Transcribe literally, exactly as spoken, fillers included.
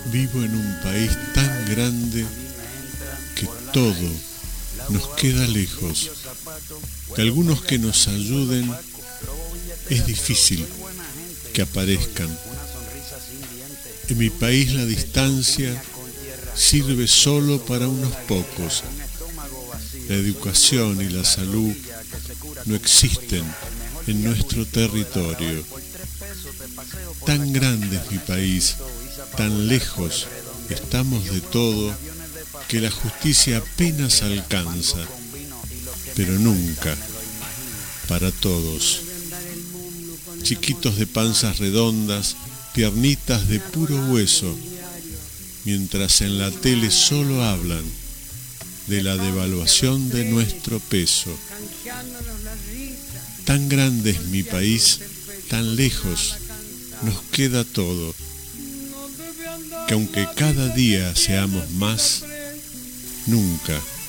Vivo en un país tan grande que todo nos queda lejos. Que algunos que nos ayuden es difícil que aparezcan. En mi país la distancia sirve solo para unos pocos. La educación y la salud no existen en nuestro territorio. Tan grande es mi país, tan lejos estamos de todo, que la justicia apenas alcanza, pero nunca para todos. Chiquitos de panzas redondas, piernitas de puro hueso, mientras en la tele solo hablan de la devaluación de nuestro peso. Tan grande es mi país, tan lejos nos queda todo, que aunque cada día seamos más, nunca